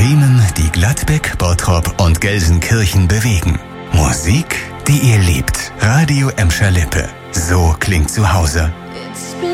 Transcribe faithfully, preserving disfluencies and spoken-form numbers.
Themen, die Gladbeck, Bottrop und Gelsenkirchen bewegen. Musik, die ihr liebt. Radio Emscher Lippe. So klingt zu Hause.